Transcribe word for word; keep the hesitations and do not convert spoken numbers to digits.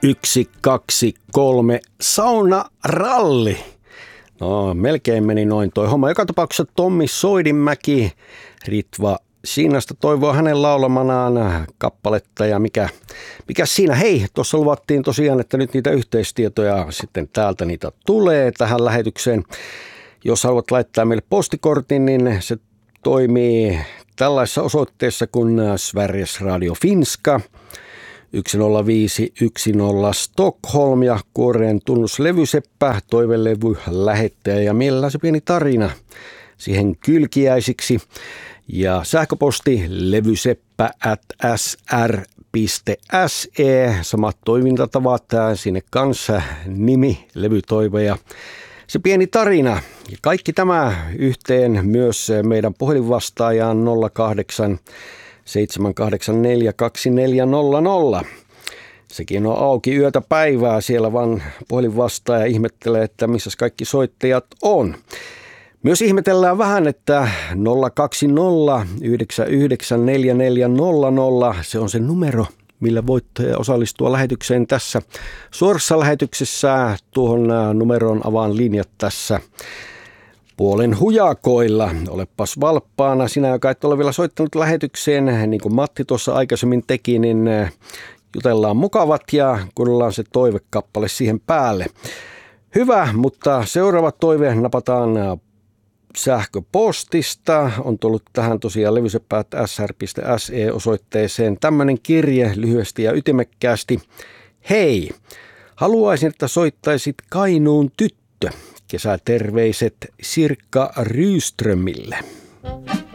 Yksi, kaksi, kolme, saunaralli. No, melkein meni noin toi homma. Joka tapauksessa Tommi Soidinmäki, Ritva Siinasta toivoo hänen laulamanaan kappaletta ja mikä, mikä siinä. Hei, tuossa luvattiin tosiaan, että nyt niitä yhteistietoja sitten täältä niitä tulee tähän lähetykseen. Jos haluat laittaa meille postikortin, niin se toimii tällaisessa osoitteessa kuin Sveriges Radio Finska. yksi nolla viisi yksi nolla Stockholm ja kuoreen tunnus levyseppä, toivelevy, lähettäjä ja mielellään se pieni tarina siihen kylkiäisiksi. Ja sähköposti levyseppä at s r piste s e, samat toimintatavat, sinne kanssa nimi, levytoive ja se pieni tarina. Ja kaikki tämä yhteen myös meidän puhelinvastaajaan nolla kahdeksan seitsemän kahdeksan neljä kaksi neljä nolla nolla. Sekin on auki yötä päivää, siellä vaan puhelinvastaaja ihmettelee, että missä kaikki soittajat on. Myös ihmetellään vähän, että nolla kaksi nolla yhdeksän yhdeksän neljä neljä nolla nolla, se on se numero, millä voit osallistua lähetykseen tässä suorassa lähetyksessä. Tuohon numeroon avaan linjat tässä puolen hujakoilla. Olepas valppaana. Sinä, joka et ole vielä soittanut lähetykseen, niin kuin Matti tuossa aikaisemmin teki, niin jutellaan mukavat ja kuunnellaan se toivekappale siihen päälle. Hyvä, mutta seuraava toive napataan sähköpostista. On tullut tähän tosiaan levyseppä at s r piste s e osoitteeseen tämmöinen kirje lyhyesti ja ytimekkäästi. Hei, haluaisin, että soittaisit Kainuun tyttö. Kesäterveiset Sirkka Ryströmille.